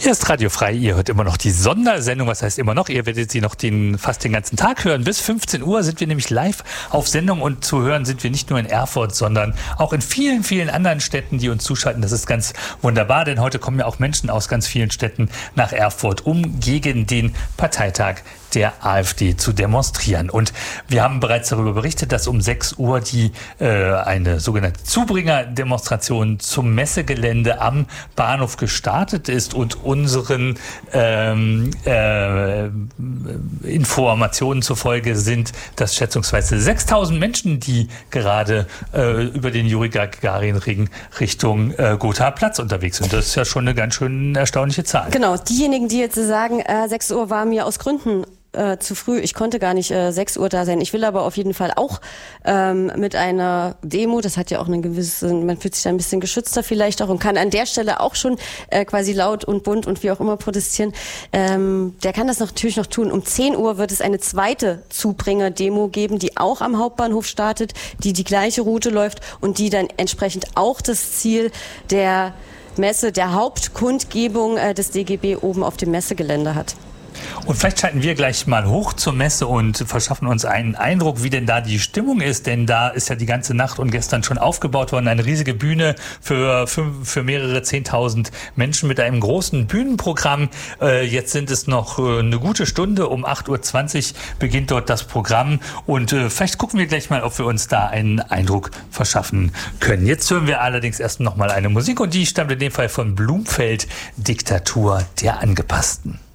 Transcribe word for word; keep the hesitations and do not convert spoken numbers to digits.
Hier ist Radio Frei, ihr hört immer noch die Sondersendung, was heißt immer noch, ihr werdet sie noch den, fast den ganzen Tag hören. Bis fünfzehn Uhr sind wir nämlich live auf Sendung und zu hören sind wir nicht nur in Erfurt, sondern auch in vielen, vielen anderen Städten, die uns zuschalten. Das ist ganz wunderbar, denn heute kommen ja auch Menschen aus ganz vielen Städten nach Erfurt, um gegen den Parteitag der AfD zu demonstrieren. Und wir haben bereits darüber berichtet, dass um sechs Uhr die äh, eine sogenannte Zubringerdemonstration zum Messegelände am Bahnhof gestartet ist und unseren ähm, äh, Informationen zufolge sind das schätzungsweise sechstausend Menschen, die gerade äh, über den Juri-Gagarin-Ring Richtung äh, Gotha-Platz unterwegs sind. Das ist ja schon eine ganz schön erstaunliche Zahl. Genau, diejenigen, die jetzt sagen, äh, sechs Uhr war mir aus Gründen Äh, zu früh. Ich konnte gar nicht äh, sechs Uhr da sein. Ich will aber auf jeden Fall auch ähm, mit einer Demo, das hat ja auch einen gewissen, man fühlt sich da ein bisschen geschützter vielleicht auch und kann an der Stelle auch schon äh, quasi laut und bunt und wie auch immer protestieren. Ähm, der kann das natürlich noch tun. Um zehn Uhr wird es eine zweite Zubringer-Demo geben, die auch am Hauptbahnhof startet, die die gleiche Route läuft und die dann entsprechend auch das Ziel der Messe, der Hauptkundgebung äh, des D G B oben auf dem Messegelände hat. Und vielleicht schalten wir gleich mal hoch zur Messe und verschaffen uns einen Eindruck, wie denn da die Stimmung ist. Denn da ist ja die ganze Nacht und gestern schon aufgebaut worden. Eine riesige Bühne für, für, für mehrere zehntausend Menschen mit einem großen Bühnenprogramm. Äh, jetzt sind es noch äh, eine gute Stunde. Um acht Uhr zwanzig beginnt dort das Programm. Und äh, vielleicht gucken wir gleich mal, ob wir uns da einen Eindruck verschaffen können. Jetzt hören wir allerdings erst noch mal eine Musik. Und die stammt in dem Fall von Blumfeld, Diktatur der Angepassten.